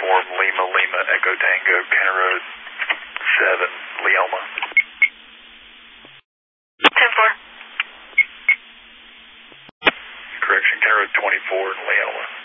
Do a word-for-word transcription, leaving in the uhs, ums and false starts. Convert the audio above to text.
uniform, Lima, Lima, Echo Tango, County Road seven, Leoma. ten four. Correction, County Road twenty-four, Leoma.